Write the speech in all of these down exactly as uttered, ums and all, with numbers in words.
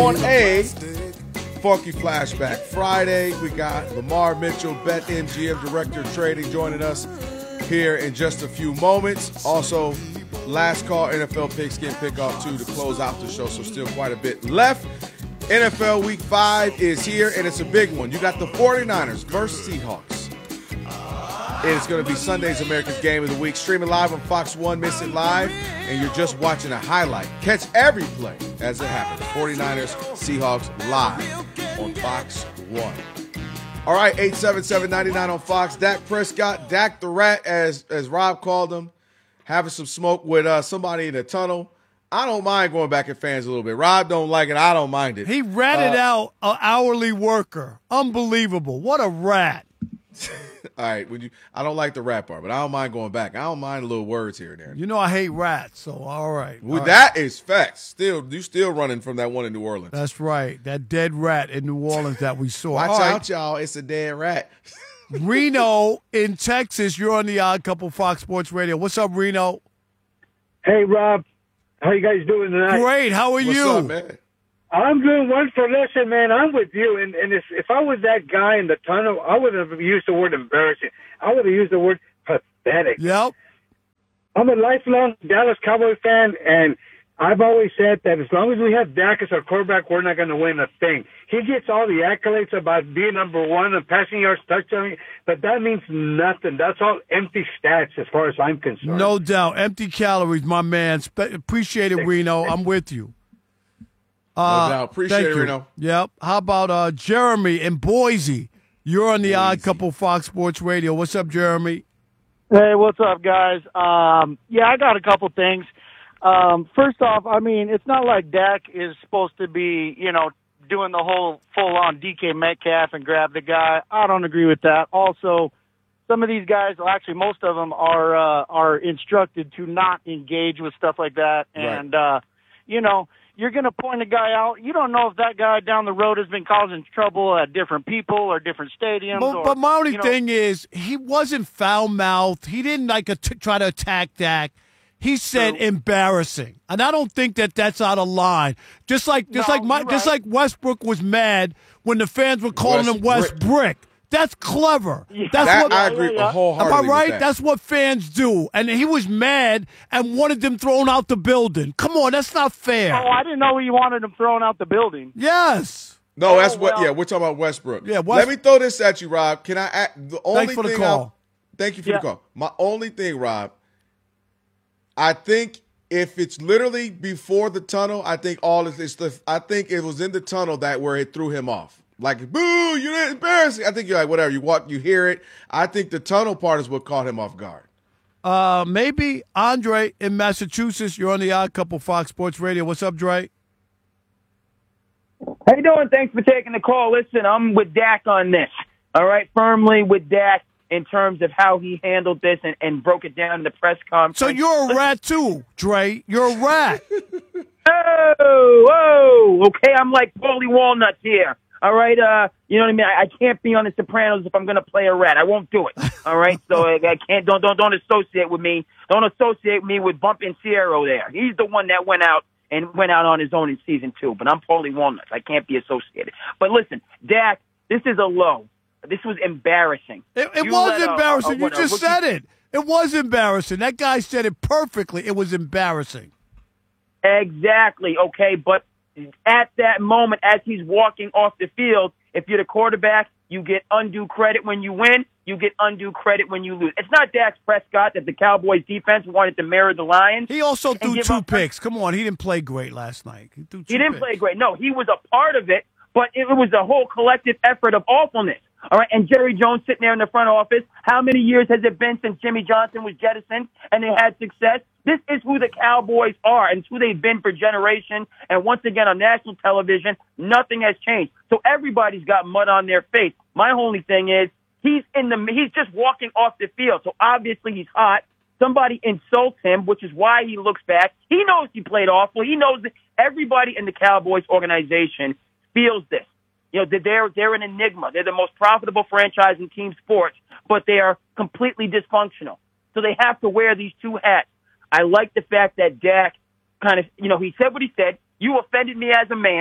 on a Funky Flashback Friday. We got Lamar Mitchell, BetMGM Director of Trading, joining us here in just a few moments. Also, last call N F L Pigskin Pickoff two to close out the show, so still quite a bit left. N F L Week five is here, and it's a big one. You got the 49ers versus Seahawks. It's going to be Sunday's America's Game of the Week. Streaming live on Fox one, miss it live, and you're just watching a highlight. Catch every play as it happens. 49ers, Seahawks live on Fox one. All right, eight seven seven, nine nine on Fox. Dak Prescott, Dak the Rat, as, as Rob called him, having some smoke with uh, somebody in the tunnel. I don't mind going back at fans a little bit. Rob don't like it. I don't mind it. He ratted uh, out an hourly worker. Unbelievable. What a rat. All right, would you? I don't like the rat part, but I don't mind going back. I don't mind little words here and there. You know I hate rats, so all right. Well, all that right. is facts. Still, you still running from that one in New Orleans. That's right. That dead rat in New Orleans that we saw. Watch all out, right. y'all. It's a dead rat. Reno in Texas. You're on the Odd Couple Fox Sports Radio. What's up, Reno? Hey, Rob. How you guys doing tonight? Great. How are What's you? up, man? I'm doing wonderful. Listen, man, I'm with you. And, and if, if I was that guy in the tunnel, I would have used the word embarrassing. I would have used the word pathetic. Yep. I'm a lifelong Dallas Cowboy fan, and I've always said that as long as we have Dak as our quarterback, we're not going to win a thing. He gets all the accolades about being number one and passing yards, touchdown, but that means nothing. That's all empty stats as far as I'm concerned. No doubt. Empty calories, my man. Spe- appreciate it, Reno. I'm with you. Uh, No doubt. Appreciate it, you. Reno. Yep. How about uh, Jeremy in Boise? You're on the Boise. Odd Couple Fox Sports Radio. What's up, Jeremy? Hey, what's up, guys? Um, yeah, I got a couple things. Um, first off, I mean, it's not like Dak is supposed to be, you know, doing the whole full-on D K Metcalf and grab the guy. I don't agree with that. Also, some of these guys, well, actually most of them, are uh, are instructed to not engage with stuff like that. And, right. uh, you know, you're going to point a guy out. You don't know if that guy down the road has been causing trouble at different people or different stadiums. But, or, but my only you know, thing is he wasn't foul-mouthed. He didn't, like, a t- try to attack Dak. He said True. embarrassing, and I don't think that that's out of line. Just like just No, like my, you're just right. like Westbrook was mad when the fans were calling West him West Brick. Brick. That's clever. Yeah. That's That, what I agree yeah, yeah. wholeheartedly Am I right? with that. That's what fans do. And he was mad and wanted them thrown out the building. Come on, that's not fair. Oh, I didn't know he wanted him thrown out the building. Yes. No, that's Oh, what. well. Yeah, we're talking about Westbrook. Yeah, West- Let me throw this at you, Rob. Can I? Add, the only Thanks for the thing call. I, thank you for Yeah. the call. My only thing, Rob. I think if it's literally before the tunnel, I think all of this. The, I think it was in the tunnel that where it threw him off. Like, boo! You're embarrassing. I think you're like whatever. You walk, you hear it. I think the tunnel part is what caught him off guard. Uh, maybe Andre in Massachusetts. You're on the Odd Couple Fox Sports Radio. What's up, Dre? How you doing? Thanks for taking the call. Listen, I'm with Dak on this. All right, firmly with Dak in terms of how he handled this and, and broke it down in the press conference. So you're a rat too, Dre. You're a rat. Oh, whoa, okay, I'm like Paulie Walnuts here. All right, uh, you know what I mean? I, I can't be on The Sopranos if I'm going to play a rat. I won't do it. All right, so I, I can't. Don't don't don't associate with me. Don't associate me with Bumpin' Sierra there. He's the one that went out and went out on his own in season two. But I'm Paulie Walnuts. I can't be associated. But listen, Dak, this is a low. This was embarrassing. It, it You was let a- embarrassing. a- you what, a just rookie- said it. It was embarrassing. That guy said it perfectly. It was embarrassing. Exactly, okay, but at that moment, as he's walking off the field, if you're the quarterback, you get undue credit when you win, you get undue credit when you lose. It's not Dak Prescott that the Cowboys defense wanted to mirror the Lions. He also threw give two up- picks. Come on, he didn't play great last night. He, threw two He didn't picks. play great. No, he was a part of it, but it was a whole collective effort of awfulness. All right, and Jerry Jones sitting there in the front office. How many years has it been since Jimmy Johnson was jettisoned and they had success? This is who the Cowboys are, and it's who they've been for generations. And once again, on national television, nothing has changed. So everybody's got mud on their face. My only thing is he's in the he's just walking off the field, so obviously he's hot. Somebody insults him, which is why he looks back. He knows he played awful. He knows that everybody in the Cowboys organization feels this. You know, they're, they're an enigma. They're the most profitable franchise in team sports, but they are completely dysfunctional. So they have to wear these two hats. I like the fact that Dak kind of, you know, he said what he said. You offended me as a man.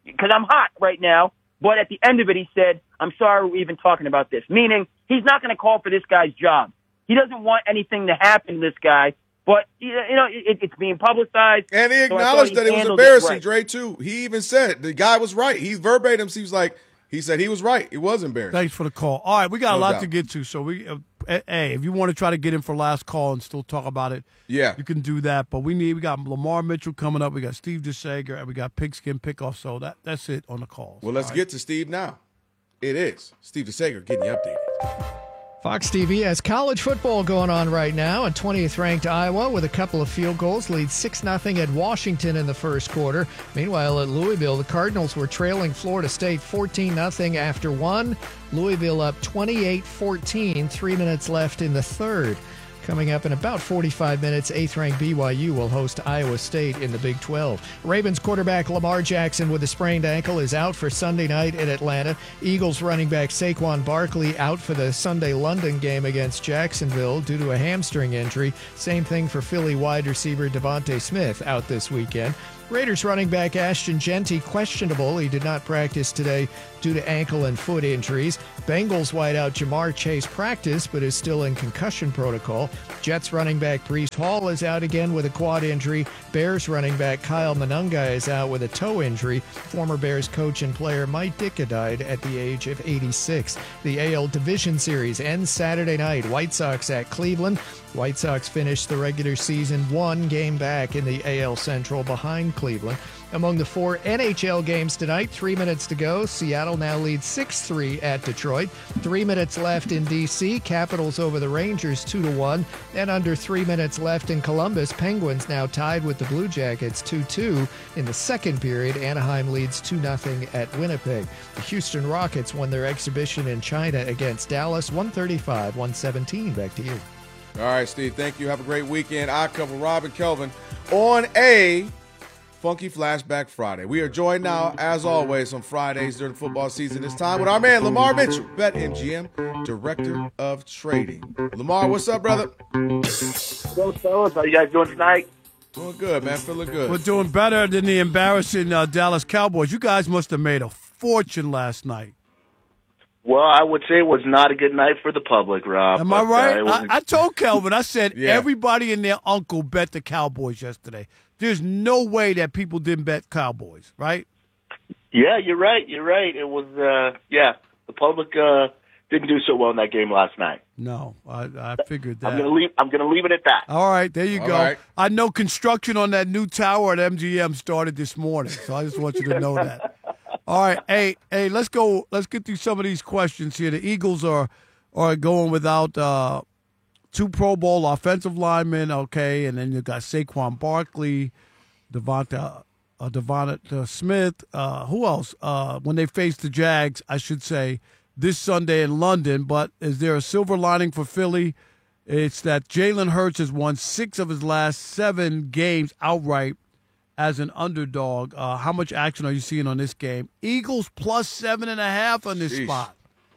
because I'm hot right now. But at the end of it, he said, I'm sorry we're even talking about this, meaning he's not going to call for this guy's job. He doesn't want anything to happen to this guy, but, you know, it, it's being publicized. And he so acknowledged he that it was handled embarrassing, it right. Dre, too. He even said the guy was right. He verbatim seems like he said he was right. It was embarrassing. Thanks for the call. All right, we got No a lot doubt. to get to, so we uh, hey, if you want to try to get in for last call and still talk about it, Yeah. you can do that. But we need we got Lamar Mitchell coming up, we got Steve DeSager, and we got Pigskin Pickoff. So that that's it on the calls. Well, let's All right? get to Steve now. It is Steve DeSager getting you updated. Fox T V has college football going on right now, and twentieth ranked Iowa with a couple of field goals leads six nothing at Washington in the first quarter. Meanwhile, at Louisville, the Cardinals were trailing Florida State fourteen nothing after one. Louisville up twenty-eight fourteen, three minutes left in the third. Coming up in about forty-five minutes, eighth-ranked B Y U will host Iowa State in the Big twelve. Ravens quarterback Lamar Jackson with a sprained ankle is out for Sunday night in Atlanta. Eagles running back Saquon Barkley out for the Sunday London game against Jacksonville due to a hamstring injury. Same thing for Philly wide receiver Devontae Smith out this weekend. Raiders running back Ashton Genty questionable. He did not practice today due to ankle and foot injuries. Bengals wideout Jamar Chase practiced but is still in concussion protocol. Jets running back Breece Hall is out again with a quad injury. Bears running back Kyle Monunga is out with a toe injury. Former Bears coach and player Mike Ditka died at the age of eighty-six. The A L Division Series ends Saturday night. White Sox at Cleveland. White Sox finished the regular season one game back in the A L Central behind Cleveland. Among the four N H L games tonight, three minutes to go. Seattle now leads six three at Detroit. Three minutes left in D C. Capitals over the Rangers two to one. And under three minutes left in Columbus, Penguins now tied with the Blue Jackets two two. In the second period, Anaheim leads two nothing at Winnipeg. The Houston Rockets won their exhibition in China against Dallas one thirty-five one seventeen. Back to you. All right, Steve, thank you. Have a great weekend. I cover Rob and Kelvin on a Funky Flashback Friday. We are joined now, as always, on Fridays during football season this time with our man, Lamar Mitchell, BetMGM, Director of Trading. Lamar, what's up, brother? Hello, fellas. How you guys doing tonight? Doing good, man. Feeling good. We're doing better than the embarrassing uh, Dallas Cowboys. You guys must have made a fortune last night. Well, I would say it was not a good night for the public, Rob. Am I but, right? Uh, it was- I, I told Kelvin, I said Yeah. everybody and their uncle bet the Cowboys yesterday. There's no way that people didn't bet Cowboys, right? yeah, you're right. You're right. It was, uh, yeah, the public uh, didn't do so well in that game last night. No, I, I figured that. I'm gonna leave. I'm gonna leave it at that. All right, there you All go. right. I know construction on that new tower at M G M started this morning, so I just want you to know that. All right, hey, hey, let's go. Let's get through some of these questions here. The Eagles are are going without uh, two Pro Bowl offensive linemen, okay, and then you got Saquon Barkley, Devonta, uh, Devonta Smith. Uh, who else? Uh, when they face the Jags, I should say, this Sunday in London. But is there a silver lining for Philly? It's that Jalen Hurts has won six of his last seven games outright as an underdog. Uh, how much action are you seeing on this game? Eagles plus seven and a half on this Sheesh. spot.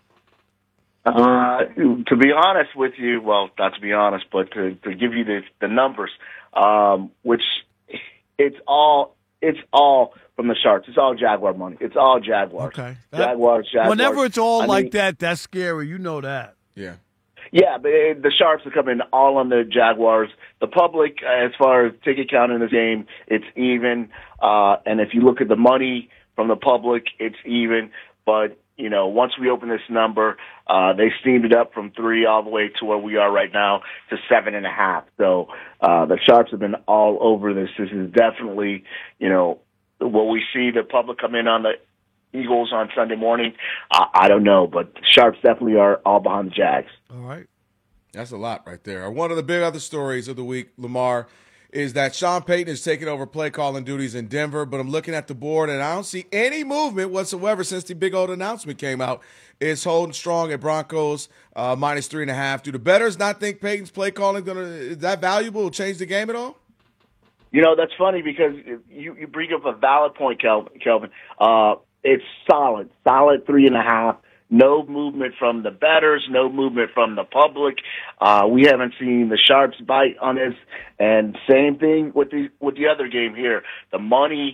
Uh, to be honest with you, well, not to be honest, but to, to give you the, the numbers, um, which it's all it's all from the Sharks. It's all Jaguar money. It's all Jaguars. Okay. Jaguars. Jaguars. Whenever it's all I like mean, that, that's scary. You know that. Yeah. Yeah, but it, the Sharps are coming all on the Jaguars. The public, as far as ticket count in this game, it's even. Uh, and if you look at the money from the public, it's even. But, you know, once we open this number, uh, they steamed it up from three all the way to where we are right now to seven and a half. So uh, the Sharps have been all over this. This is definitely, you know, will we see the public come in on the Eagles on Sunday morning? I, I don't know, but the Sharps definitely are all behind the Jags. All right. That's a lot right there. One of the big other stories of the week, Lamar, is that Sean Payton is taking over play calling duties in Denver, but I'm looking at the board and I don't see any movement whatsoever since the big old announcement came out. It's holding strong at Broncos, uh, minus three and a half. Do the bettors not think Payton's play calling gonna is that valuable? Will change the game at all? You know, that's funny because you, you bring up a valid point, Kelvin. Kelvin. Uh, it's solid, solid three and a half. No movement from the bettors, no movement from the public. Uh, we haven't seen the Sharps bite on this. And same thing with the with the other game here. The money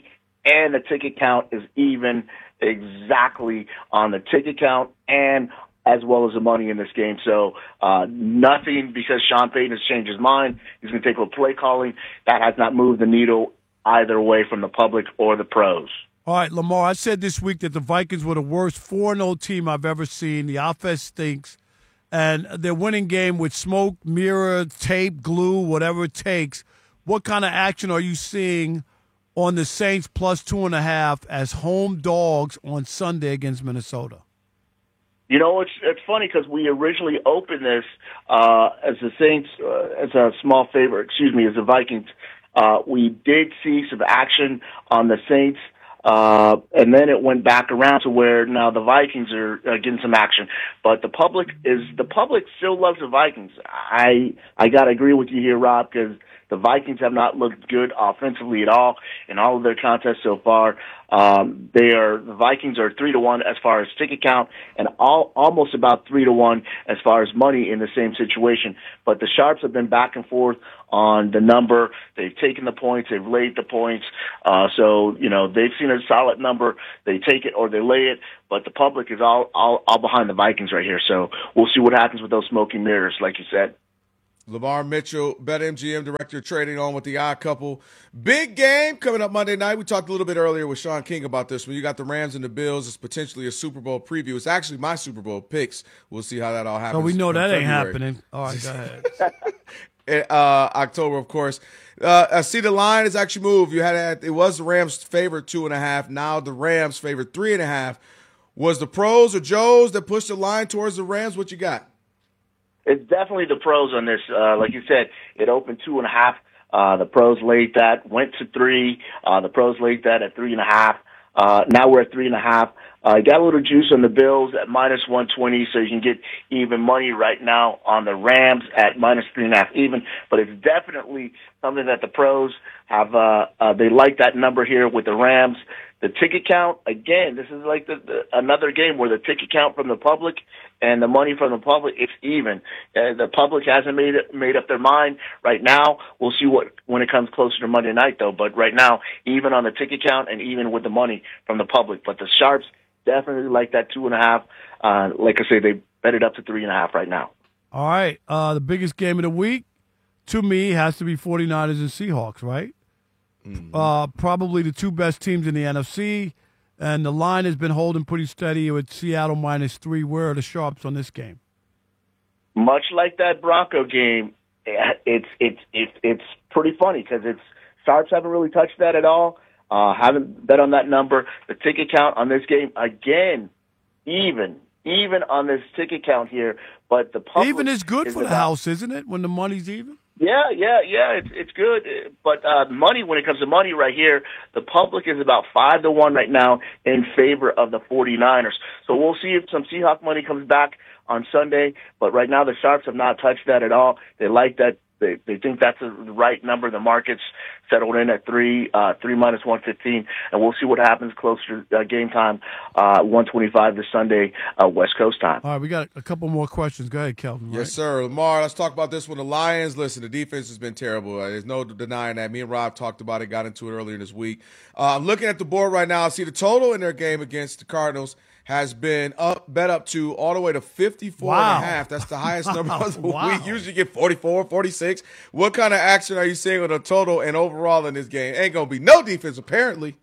and the ticket count is even exactly on the ticket count and as well as the money in this game. So uh, nothing because Sean Payton has changed his mind. He's going to take a play calling. That has not moved the needle either way from the public or the pros. All right, Lamar, I said this week that the Vikings were the worst four and oh team I've ever seen. The offense stinks, and they're winning game with smoke, mirror, tape, glue, whatever it takes. What kind of action are you seeing on the Saints plus two and a half as home dogs on Sunday against Minnesota? You know, it's it's funny because we originally opened this uh, as the Saints, uh, as a small favorite, excuse me, as the Vikings. Uh, we did see some action on the Saints. Uh, and then it went back around to where now the Vikings are uh, getting some action. But the public is, the public still loves the Vikings. I, I gotta agree with you here, Rob, because the Vikings have not looked good offensively at all in all of their contests so far. Um, they are, the Vikings are three to one as far as ticket count and all, almost about three to one as far as money in the same situation. But the Sharps have been back and forth on the number. They've taken the points. They've laid the points. Uh, so, you know, they've seen a solid number. They take it or they lay it, but the public is all, all, all behind the Vikings right here. So we'll see what happens with those smoky mirrors, like you said. Lamar Mitchell, BetMGM Director of Trading, on with the Odd Couple. Big game coming up Monday night. We talked a little bit earlier with Sean King about this. When you got the Rams and the Bills, it's potentially a Super Bowl preview. It's actually my Super Bowl picks. We'll see how that all happens. So we know that February. ain't happening. All right, go ahead. uh, October, of course. Uh, I see the line has actually moved. You had it was the Rams' favorite two and a half. Now the Rams' favorite three and a half. Was the pros or Joes that pushed the line towards the Rams? What you got? It's definitely the pros on this. Uh, like you said, it opened two and a half. Uh, the pros laid that, went to three. Uh, the pros laid that at three and a half. Uh, now we're at three and a half. Uh, got a little juice on the Bills at minus one twenty, so you can get even money right now on the Rams at minus three and a half even. But it's definitely something that the pros have, uh, uh, they like that number here with the Rams. The ticket count, again, this is like the, the, another game where the ticket count from the public and the money from the public, it's even. Uh, the public hasn't made it, made up their mind right now. We'll see what when it comes closer to Monday night, though. But right now, even on the ticket count and even with the money from the public. But the Sharps definitely like that two and a half. Uh, like I say, they bet it up to three and a half right now. All right. Uh, the biggest game of the week, to me, has to be 49ers and Seahawks, right? Mm-hmm. Uh, probably the two best teams in the N F C, and the line has been holding pretty steady with Seattle minus three. Where are the Sharps on this game? Much like that Bronco game, it's it's it's it's pretty funny because it's Sharps haven't really touched that at all. Uh, haven't bet on that number. The ticket count on this game again, even even on this ticket count here, but the public even is good is for the about, house, isn't it? When the money's even. Yeah, yeah, yeah. It's it's good, but uh, money. When it comes to money, right here, the public is about five to one right now in favor of the 49ers. So we'll see if some Seahawk money comes back on Sunday. But right now, the Sharps have not touched that at all. They like that. They they think that's the right number. The market's settled in at three, uh, three minus one fifteen, and we'll see what happens closer to uh, game time, uh, one twenty-five this Sunday, uh, West Coast time. All right, we got a couple more questions. Go ahead, Kelvin. Yes, right? sir. Lamar, let's talk about this one. The Lions, listen, the defense has been terrible. There's no denying that. Me and Rob talked about it, got into it earlier this week. Uh, I'm looking at the board right now. I see the total in their game against the Cardinals has been up, bet up to all the way to fifty-four wow. and a half. That's the highest number of the wow. week. Usually get forty-four, forty-six. What kind of action are you seeing on the total and overall in this game? Ain't going to be no defense, apparently.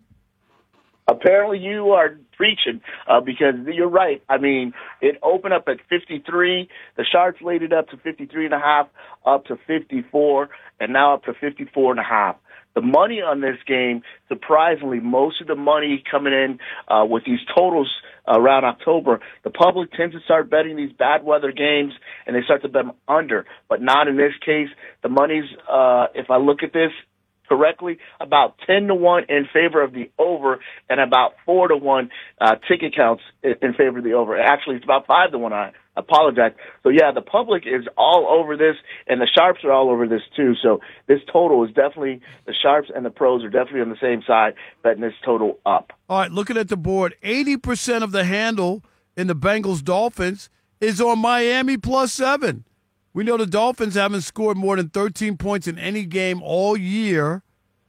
Apparently you are preaching uh, because you're right. I mean, it opened up at fifty-three. The Sharks laid it up to fifty-three and a half, up to fifty-four, and now up to fifty-four and a half. The money on this game, surprisingly, most of the money coming in uh, with these totals around October, the public tends to start betting these bad weather games, and they start to bet them under. But not in this case. The money's, uh, if I look at this correctly, about ten to one in favor of the over, and about four to one uh, ticket counts in, in favor of the over. Actually, it's about five to one. I apologize. So, yeah, the public is all over this, and the Sharps are all over this, too. So this total is definitely, the Sharps and the pros are definitely on the same side, betting this total up. All right, looking at the board, eighty percent of the handle in the Bengals-Dolphins is on Miami plus seven. We know the Dolphins haven't scored more than thirteen points in any game all year,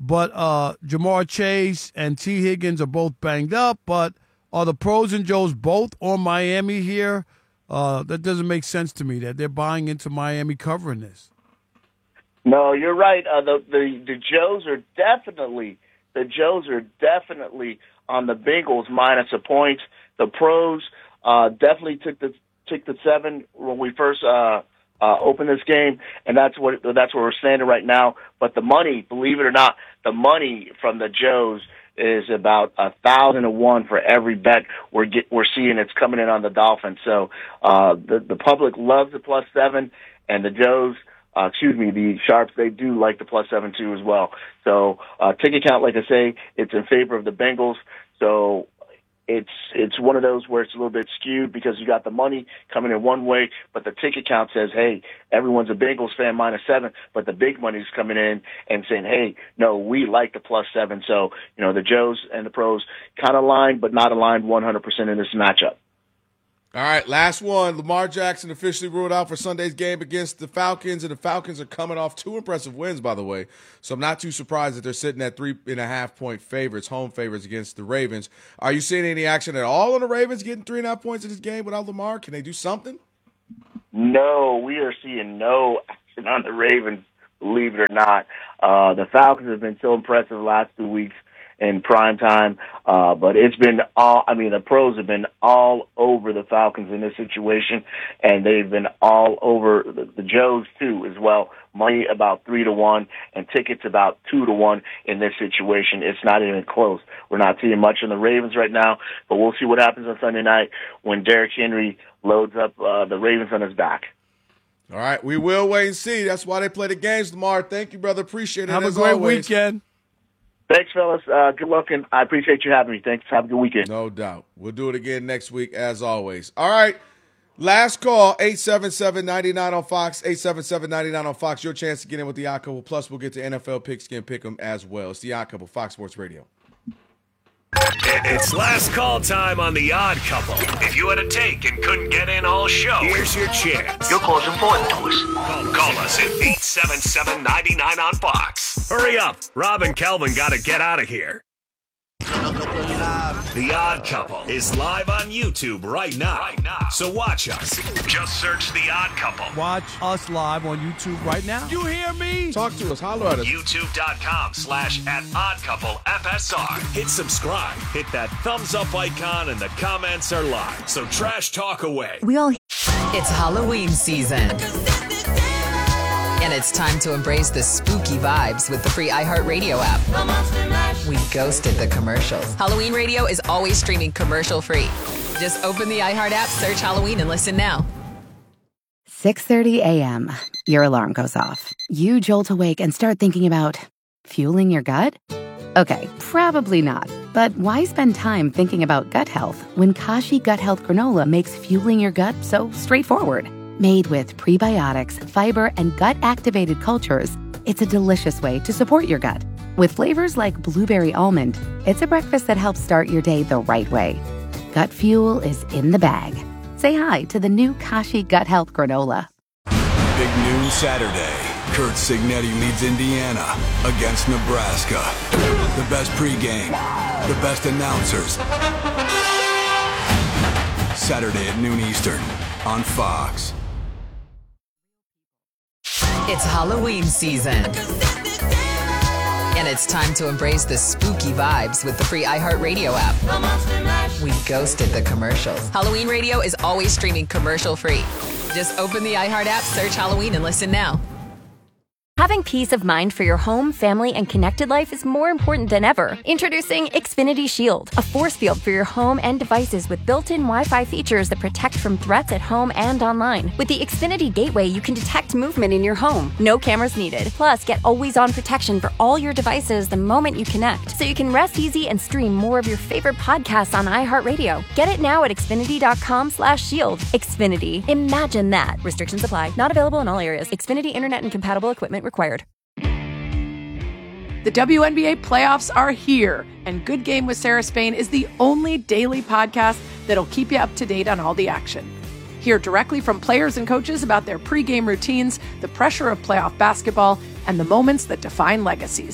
but uh, Jamar Chase and T. Higgins are both banged up. But are the pros and Joes both on Miami here? Uh, that doesn't make sense to me that they're buying into Miami covering this. No, you're right. Uh, the, the the Joes are definitely the Joes are definitely on the Bengals minus a point. The pros uh, definitely took the took the seven when we first uh, uh, opened this game, and that's what that's where we're standing right now. But the money, believe it or not, the money from the Joes is about a thousand to one for every bet we're get, we're seeing it's coming in on the Dolphins. So uh, the the public loves the plus seven, and the Joes. Uh, excuse me, the Sharps, they do like the plus seven too as well. So uh, ticket count, like I say, it's in favor of the Bengals. So it's it's one of those where it's a little bit skewed because you got the money coming in one way, but the ticket count says, hey, everyone's a Bengals fan minus seven, but the big money's coming in and saying, hey, no, we like the plus seven. So, you know, the Joes and the pros kind of aligned, but not aligned one hundred percent in this matchup. All right, last one. Lamar Jackson officially ruled out for Sunday's game against the Falcons, and the Falcons are coming off two impressive wins, by the way. So I'm not too surprised that they're sitting at three and a half point favorites, home favorites against the Ravens. Are you seeing any action at all on the Ravens getting three and a half points in this game without Lamar? Can they do something? No, we are seeing no action on the Ravens, believe it or not. Uh, the Falcons have been so impressive the last two weeks in prime time, uh, but it's been all, I mean, the pros have been all over the Falcons in this situation, and they've been all over the, the Joes too as well. Money about three to one and tickets about two to one in this situation. It's not even close. We're not seeing much on the Ravens right now, but we'll see what happens on Sunday night when Derrick Henry loads up uh, the Ravens on his back. All right, we will wait and see. That's why they play the games, Lamar. Thank you, brother. Appreciate it. Have as a great always. weekend. Thanks, fellas. Uh, good luck, and I appreciate you having me. Thanks. Have a good weekend. No doubt. We'll do it again next week, as always. All right. Last call, eight seven seven, nine nine on Fox, eight seven seven, nine nine on Fox. Your chance to get in with the Odd Couple. Plus, we'll get to N F L Pigskin Pick'em as well. It's the Odd Couple, Fox Sports Radio. It's last call time on The Odd Couple. If you had a take and couldn't get in all show, here's your chance. Your call's important to us. Call, call us at eight seven seven, nine nine on Fox. Hurry up. Rob and Kelvin got to get out of here. The Odd Couple is live on YouTube right now. Right now. So watch us. Just search The Odd Couple. Watch us live on YouTube right now. You hear me? Talk to us. Holler at us. YouTube.com slash at Odd Couple F S R. Hit subscribe. Hit that thumbs up icon, and the comments are live. So trash talk away. We all. It's Halloween season. And it's time to embrace the spooky vibes with the free iHeartRadio app. We ghosted the commercials. Halloween Radio is always streaming commercial free. Just open the iHeart app, search Halloween, and listen now. six thirty a.m. Your alarm goes off. You jolt awake and start thinking about fueling your gut? Okay, probably not. But why spend time thinking about gut health when Kashi Gut Health Granola makes fueling your gut so straightforward? Made with prebiotics, fiber, and gut-activated cultures, it's a delicious way to support your gut. With flavors like blueberry almond, it's a breakfast that helps start your day the right way. Gut fuel is in the bag. Say hi to the new Kashi Gut Health Granola. Big news Saturday. Kurt Signetti leads Indiana against Nebraska. The best pregame, the best announcers. Saturday at noon Eastern on Fox. It's Halloween season. And it's time to embrace the spooky vibes with the free iHeartRadio app. We ghosted the commercials. Halloween Radio is always streaming commercial free. Just open the iHeart app, search Halloween, and listen now. Having peace of mind for your home, family, and connected life is more important than ever. Introducing Xfinity Shield, a force field for your home and devices with built-in Wi-Fi features that protect from threats at home and online. With the Xfinity Gateway, you can detect movement in your home. No cameras needed. Plus, get always-on protection for all your devices the moment you connect, so you can rest easy and stream more of your favorite podcasts on iHeartRadio. Get it now at Xfinity.com slash shield. Xfinity. Imagine that. Restrictions apply. Not available in all areas. Xfinity Internet and compatible equipment required. The W N B A playoffs are here, and Good Game with Sarah Spain is the only daily podcast that'll keep you up to date on all the action. Hear directly from players and coaches about their pregame routines, the pressure of playoff basketball, and the moments that define legacies.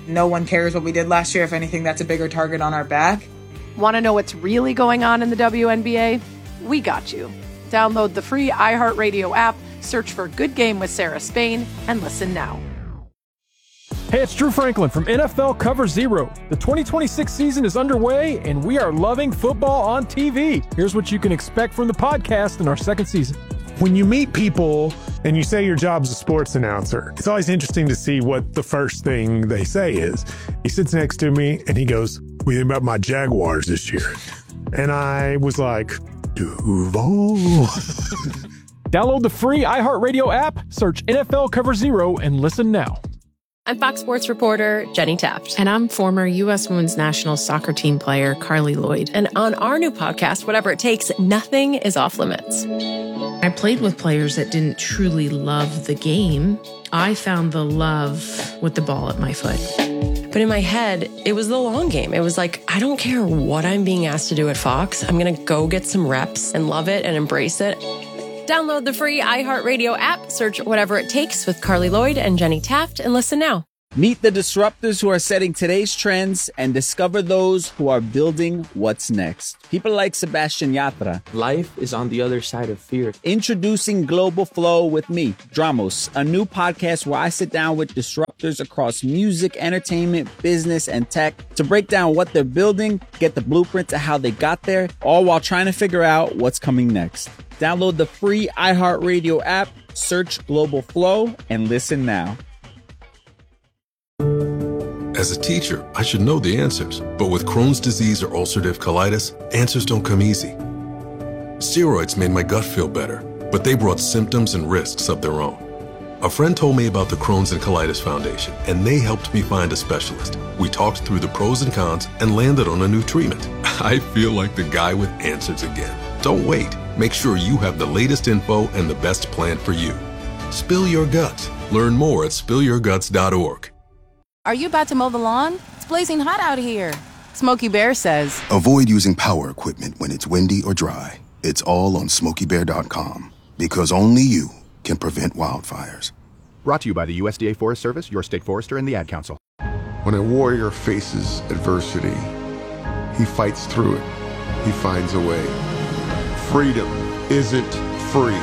No one cares what we did last year. If anything, that's a bigger target on our back. Want to know what's really going on in the W N B A? We got you. Download the free iHeartRadio app, search for Good Game with Sarah Spain, and listen now. Hey, it's Drew Franklin from N F L Cover Zero. The twenty twenty-six season is underway, and we are loving football on T V. Here's what you can expect from the podcast in our second season. When you meet people and you say your job's a sports announcer, it's always interesting to see what the first thing they say is. He sits next to me and he goes, "What do you think about my Jaguars this year?" And I was like, Duval. Download the free iHeartRadio app, search N F L Cover Zero, and listen now. I'm Fox Sports reporter Jenny Taft. And I'm former U S Women's National Soccer Team player Carly Lloyd. And on our new podcast, Whatever It Takes, nothing is off limits. I played with players that didn't truly love the game. I found the love with the ball at my foot. But in my head, it was the long game. It was like, I don't care what I'm being asked to do at Fox. I'm going to go get some reps and love it and embrace it. Download the free iHeartRadio app, search Whatever It Takes with Carly Lloyd and Jenny Taft, and listen now. Meet the disruptors who are setting today's trends and discover those who are building what's next. People like Sebastian Yatra. Life is on the other side of fear. Introducing Global Flow with me, Dramos, a new podcast where I sit down with disruptors across music, entertainment, business, and tech to break down what they're building, get the blueprint to how they got there, all while trying to figure out what's coming next. Download the free iHeartRadio app, search Global Flow, and listen now. As a teacher, I should know the answers, but with Crohn's disease or ulcerative colitis, answers don't come easy. Steroids made my gut feel better, but they brought symptoms and risks of their own. A friend told me about the Crohn's and Colitis Foundation, and they helped me find a specialist. We talked through the pros and cons and landed on a new treatment. I feel like the guy with answers again. Don't wait. Make sure you have the latest info and the best plan for you. Spill your guts. Learn more at spill your guts dot org. Are you about to mow the lawn? It's blazing hot out here. Smokey Bear says, avoid using power equipment when it's windy or dry. It's all on smokey bear dot com, because only you can prevent wildfires. Brought to you by the U S D A Forest Service, your state forester, and the Ad Council. When a warrior faces adversity, he fights through it. He finds a way. Freedom isn't free.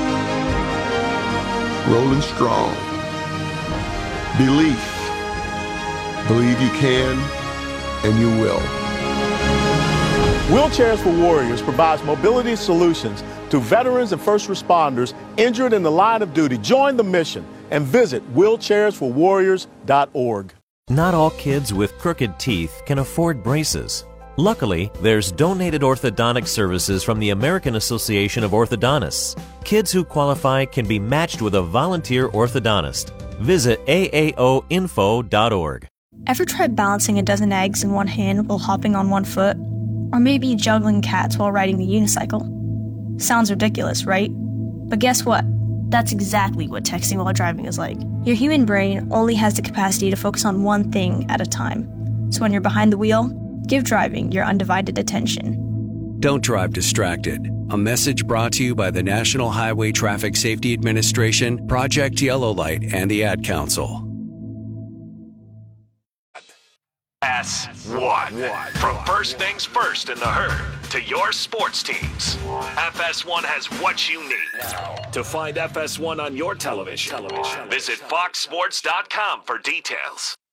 Rolling strong. Belief. Believe you can, and you will. Wheelchairs for Warriors provides mobility solutions to veterans and first responders injured in the line of duty. Join the mission and visit wheelchairs for warriors dot org. Not all kids with crooked teeth can afford braces. Luckily, there's donated orthodontic services from the American Association of Orthodontists. Kids who qualify can be matched with a volunteer orthodontist. Visit A A O info dot org. Ever tried balancing a dozen eggs in one hand while hopping on one foot? Or maybe juggling cats while riding a unicycle? Sounds ridiculous, right? But guess what? That's exactly what texting while driving is like. Your human brain only has the capacity to focus on one thing at a time. So when you're behind the wheel, give driving your undivided attention. Don't drive distracted. A message brought to you by the National Highway Traffic Safety Administration, Project Yellow Light, and the Ad Council. S one. From First Things First in the Herd to your sports teams, F S one has what you need. To find F S one on your television, television. Visit fox sports dot com for details.